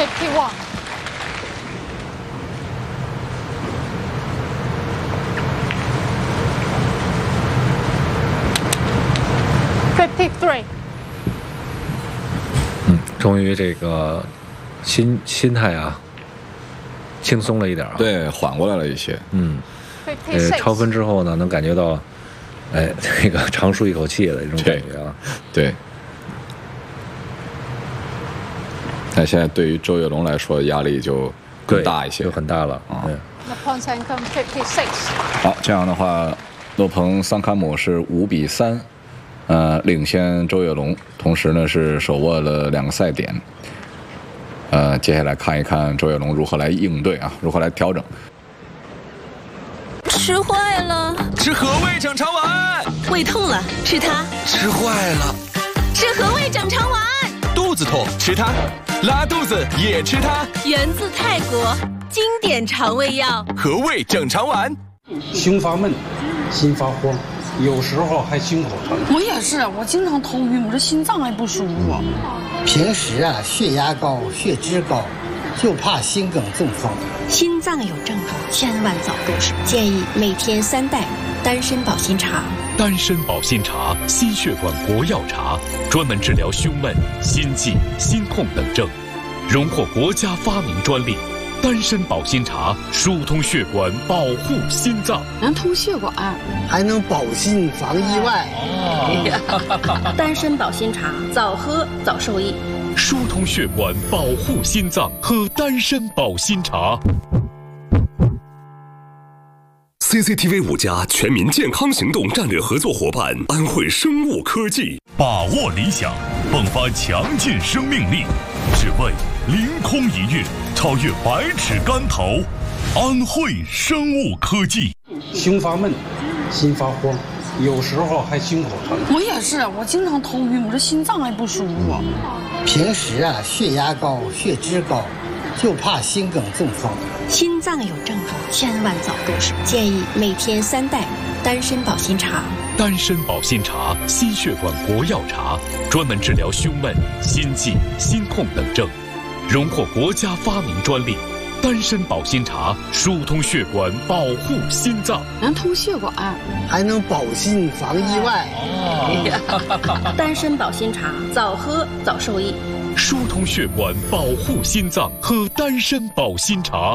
51. 53. 终于这个心态啊轻松了一点啊， 对，缓过来了一些。 超分之后呢，能感觉到，这个长舒一口气的这种感觉啊。 对。但现在对于周跃龙来说，压力就更大一些， 就很大了啊。 56. 好，这样的话，洛彭桑坎姆是5-3，领先周跃龙，同时呢是手握了2个赛点。接下来看一看周跃龙如何来应对啊，如何来调整。 吃坏了， 吃和味整肠丸。 胃痛了，吃它。 吃坏了， 吃和味整肠丸。 肚子痛，吃它。拉肚子也吃它。 源自泰国，经典肠胃药。 和味整肠丸。 胸发闷，心发慌，有时候还心口疼。 我也是，我经常头晕，我这心脏还不舒服。 平时啊，血压高，血脂高，就怕心梗中风。 心脏有症状，千万早重视。建议每天3袋丹参保心茶。 丹参保心茶，心血管国药茶，专门治疗胸闷、心悸、心痛等症，荣获国家发明专利。丹参保心茶疏通血管，保护心脏， 能通血管， 还能保心防意外。 丹参保心茶，早喝早受益。 疏通血管，保护心脏，喝丹参保心茶。 CCTV 5家全民健康行动战略合作伙伴安慧生物科技， 把握理想，迸发强劲生命力，只为凌空一跃，超越百尺竿头。安慧生物科技。 胸发闷，心发慌，有时候还心口疼。 我也是，我经常头晕，我这心脏还不舒服。 平时啊，血压高，血脂高，就怕心梗中风。 心脏有症状，千万早重视。建议每天3袋丹参保心茶。 丹参保心茶，心血管国药茶，专门治疗胸闷、心悸、心痛等症，荣获国家发明专利。丹参保心茶疏通血管，保护心脏， 能通血管， 还能保心防意外。 丹参保心茶，早喝早受益。 疏通血管，保护心脏，喝丹参保心茶。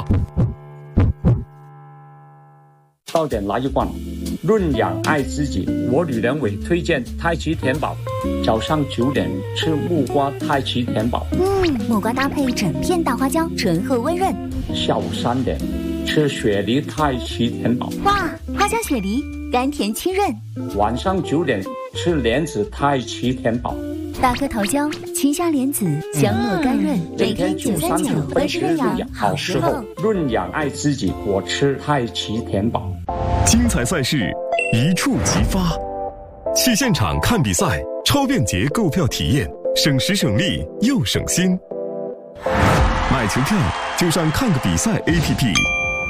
到点来一罐，润养爱自己。我吕良伟推荐太极田宝，早上9点吃木瓜太极田宝。 木瓜搭配整片大花椒，醇厚温润。 下午3点吃雪梨太极田宝。 哇，花椒雪梨，甘甜清润。 晚上9点吃莲子太极田宝。 大颗桃胶，清香莲子，香糯甘润，每天939温湿润养，好时候润养爱自己，我吃太极田宝。 精彩赛事一触即发，去现场看比赛，超便捷购票体验，省时省力又省心。买球票就上看个比赛 APP。